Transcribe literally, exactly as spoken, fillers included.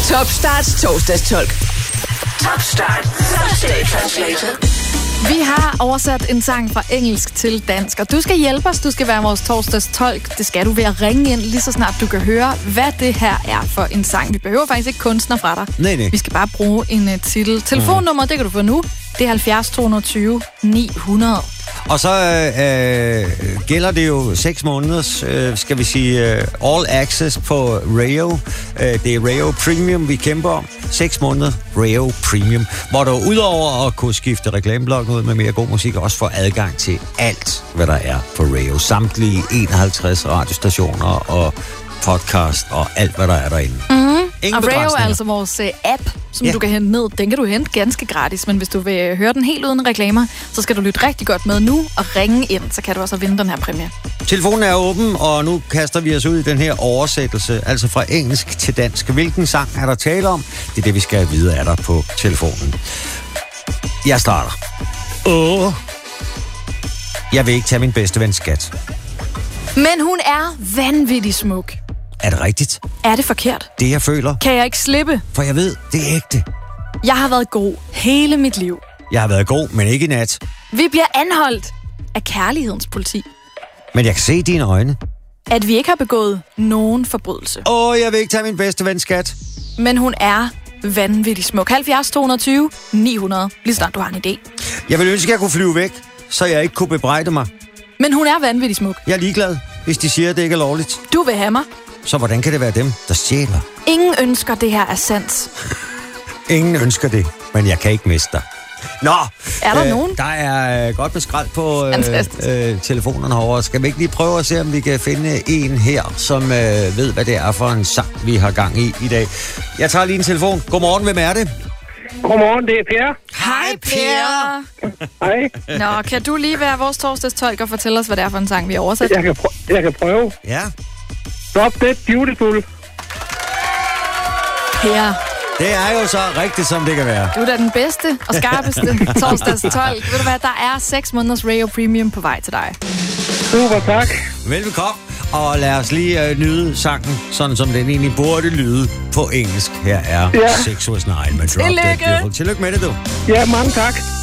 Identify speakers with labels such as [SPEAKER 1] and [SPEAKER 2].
[SPEAKER 1] Top Starts torsdagstolk. Top Start Thursday Translator.
[SPEAKER 2] Vi har oversat en sang fra engelsk til dansk, og du skal hjælpe os. Du skal være vores torsdagstolk. Det skal du ved at ringe ind lige så snart du kan høre, hvad det her er for en sang. Vi behøver faktisk ikke kunstner fra dig.
[SPEAKER 3] Nej, nej.
[SPEAKER 2] Vi skal bare bruge en uh, titel. Telefonnummer, det kan du få nu. Det er halvfjerds to tyve ni hundrede.
[SPEAKER 3] Og så øh, gælder det jo seks måneders, øh, skal vi sige, øh, all access på Rayo. Øh, det er Rayo Premium, vi kæmper om. Seks måneder Rayo Premium, hvor du udover at kunne skifte reklameblokken ud med mere god musik, også får adgang til alt, hvad der er på Rayo. Samtlige enoghalvtreds radiostationer og podcast og alt, hvad der er derinde.
[SPEAKER 2] Mm-hmm. Og Rayo er altså vores uh, app, som ja. du kan hente ned. Den kan du hente ganske gratis, men hvis du vil høre den helt uden reklamer, så skal du lytte rigtig godt med nu og ringe ind, så kan du også vinde den her præmie.
[SPEAKER 3] Telefonen er åben, og nu kaster vi os ud i den her oversættelse, altså fra engelsk til dansk. Hvilken sang er der tale om? Det er det, vi skal have videre af dig på telefonen. Jeg starter. Åh. Jeg vil ikke tage min bedste vens skat.
[SPEAKER 2] Men hun er vanvittig smuk.
[SPEAKER 3] Er det rigtigt?
[SPEAKER 2] Er det forkert?
[SPEAKER 3] Det, jeg føler.
[SPEAKER 2] Kan jeg ikke slippe?
[SPEAKER 3] For jeg ved, det er ægte.
[SPEAKER 2] Jeg har været god hele mit liv.
[SPEAKER 3] Jeg har været god, men ikke i nat.
[SPEAKER 2] Vi bliver anholdt af kærlighedens politi.
[SPEAKER 3] Men jeg kan se i dine øjne.
[SPEAKER 2] At vi ikke har begået nogen forbrydelse.
[SPEAKER 3] Åh, jeg vil ikke tage min bedste ven skat.
[SPEAKER 2] Men hun er vanvittig smuk. halvfjerds to tyve ni hundrede. Lige snart du har en idé.
[SPEAKER 3] Jeg vil ønske, at jeg kunne flyve væk, så jeg ikke kunne bebrejde mig.
[SPEAKER 2] Men hun er vanvittig smuk.
[SPEAKER 3] Jeg er ligeglad, hvis de siger, at det ikke er lovligt.
[SPEAKER 2] Du vil have mig.
[SPEAKER 3] Så hvordan kan det være dem, der stjæler?
[SPEAKER 2] Ingen ønsker, det her er sandt.
[SPEAKER 3] Ingen ønsker det, men jeg kan ikke miste dig. Nå,
[SPEAKER 2] er der
[SPEAKER 3] øh,
[SPEAKER 2] nogen?
[SPEAKER 3] Der er godt med skrald på øh, øh, telefonerne herovre. Skal vi ikke lige prøve at se, om vi kan finde en her, som øh, ved, hvad det er for en sang, vi har gang i i dag. Jeg tager lige en telefon. Godmorgen, hvem er det?
[SPEAKER 4] Godmorgen, det er Per.
[SPEAKER 2] Hej, Per.
[SPEAKER 4] Hej.
[SPEAKER 2] Nå, kan du lige være vores torsdagstolk og fortælle os, hvad det er for en sang, vi har oversat?
[SPEAKER 4] Jeg kan, prø- jeg kan prøve.
[SPEAKER 3] Ja.
[SPEAKER 4] Drop Dead Beautiful.
[SPEAKER 2] Per.
[SPEAKER 3] Det er jo så rigtigt, som det kan være.
[SPEAKER 2] Du er da den bedste og skarpeste torsdagstolk. Ved du hvad, der er seks måneders Rayo Premium på vej til dig.
[SPEAKER 4] Super, tak.
[SPEAKER 3] Velbekomme. Og lad os lige øh, nyde sangen, sådan som den egentlig burde lyde på engelsk. Her er ja. Six Was Nine med Drop Dead Beautiful. Tillykke med det, du.
[SPEAKER 4] Ja, mange tak.